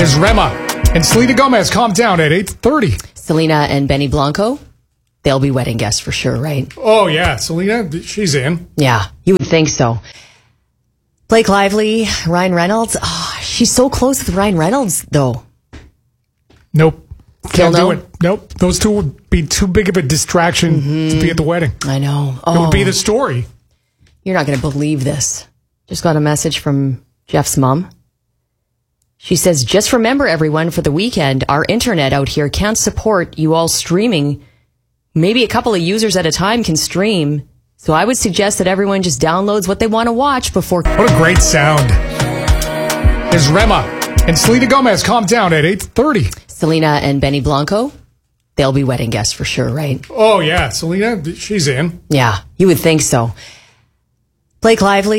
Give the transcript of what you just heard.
Is Rema and Selena Gomez calm down at 8:30. Selena and Benny Blanco, they'll be wedding guests for sure, right? Oh, yeah. Selena, she's in. Yeah, you would think so. Blake Lively, Ryan Reynolds. Oh, she's so close with Ryan Reynolds, though. Nope. Can't no? do it. Nope. Those two would be too big of a distraction to be at the wedding. I know. It would be the story. You're not going to believe this. Just got a message from Jeff's mom. She says, just remember, everyone, for the weekend, our internet out here can't support you all streaming. Maybe a couple of users at a time can stream. So I would suggest that everyone just downloads what they want to watch before... What a great sound. Is Rema and Selena Gomez calm down at 8:30. Selena and Benny Blanco, they'll be wedding guests for sure, right? Oh, yeah. Selena, she's in. Yeah, you would think so. Blake Lively.